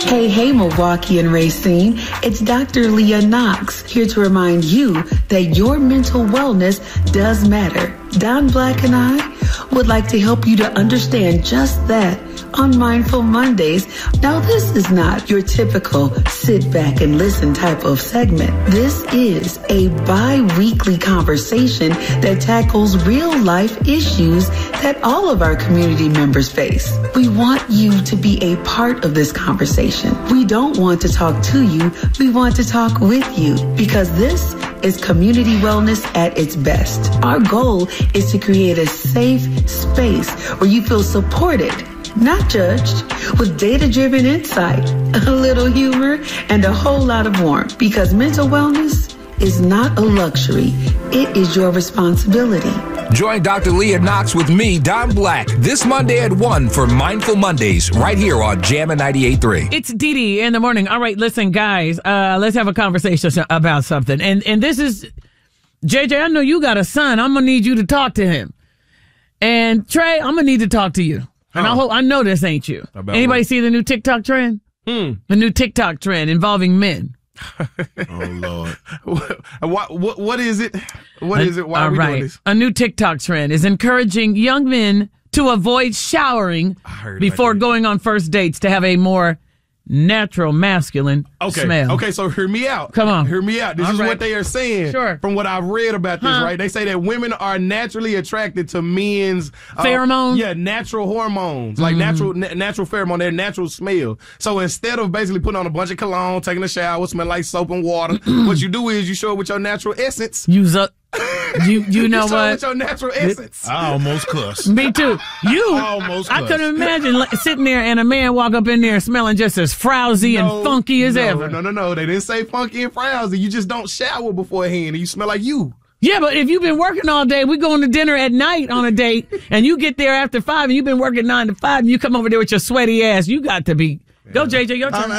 Hey, Milwaukee and Racine. It's Dr. Leah Knox here to remind you that your mental wellness does matter. Don Black and I would like to help you to understand just that on Mindful Mondays. Now, this is not your typical sit back and listen type of segment. This is a bi-weekly conversation that tackles real life issues that all of our community members face. We want you to be a part of this conversation. We don't want to talk to you. We want to talk with you, because this is community wellness at its best. Our goal is to create a safe space where you feel supported, not judged, with data-driven insight, a little humor, and a whole lot of warmth, because mental wellness is not a luxury. It is your responsibility. Join Dr. Leah Knox with me, Don Black, this Monday at 1 for Mindful Mondays, right here on Jammin' 98.3. It's Dee Dee in the morning. All right, listen, guys, let's have a conversation about something. And this is, JJ, I know you got a son. I'm going to need you to talk to him. And Trey, I'm going to need to talk to you. And I know this ain't you. Anybody see the new TikTok trend? The new TikTok trend involving men. Oh, Lord. What is it? What is it? Why are we doing this? A new TikTok trend is encouraging young men to avoid showering before going on first dates to have a more natural masculine smell. Okay, so hear me out. Come on. Hear me out. This is what they are saying. Sure. From what I've read about this, right? They say that women are naturally attracted to men's pheromones. Yeah, natural hormones. Like natural pheromone, their natural smell. So instead of basically putting on a bunch of cologne, taking a shower, smell like soap and water, what you do is you show it with your natural essence. Use up. You know what? With your natural essence. I almost cussed. Me too. Almost I couldn't imagine sitting there and a man walk up in there smelling just as frowsy and funky as ever. No. They didn't say funky and frowsy. You just don't shower beforehand and you smell like you. Yeah, but if you've been working all day, we going to dinner at night on a date, and you get there after 5 and you've been working 9 to 5 and you come over there with your sweaty ass, you got to be. Go, JJ, your turn.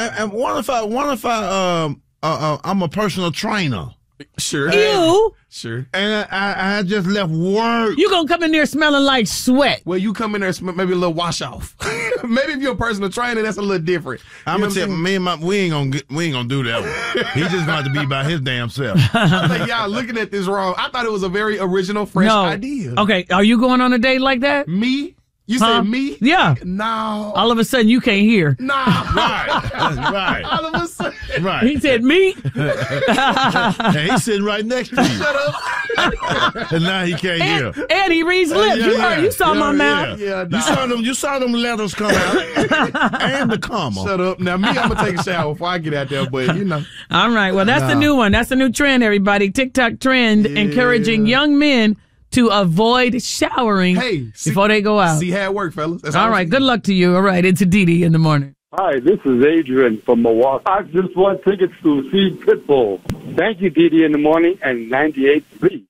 I'm a personal trainer. Sure. You? Sure. And I just left work. You gonna come in there smelling like sweat. Well, you come in there maybe a little wash off. Maybe if you're a personal trainer, that's a little different. I'm gonna tell me and we ain't gonna do that one. He just got to be by his damn self. I think y'all looking at this wrong. I thought it was a very original, fresh idea. Okay, are you going on a date like that? Me? You said me? Yeah. No. All of a sudden, you can't hear. Nah. Right. All of a sudden. Right. He said me. And he's sitting right next to you. Shut up. And now he can't hear. And he reads lips. You saw my mouth. Yeah, You saw them letters come out. And the comma. Shut up. Now, me, I'm going to take a shower before I get out there, but you know. All right. Well, that's the new one. That's the new trend, everybody. TikTok trend encouraging young men to avoid showering before they go out. See how it works, fellas. That's all right. Good luck to you. All right. It's Dee Dee in the morning. Hi, this is Adrian from Milwaukee. I just want tickets to see Pitbull. Thank you, Dee Dee in the morning and 98.3.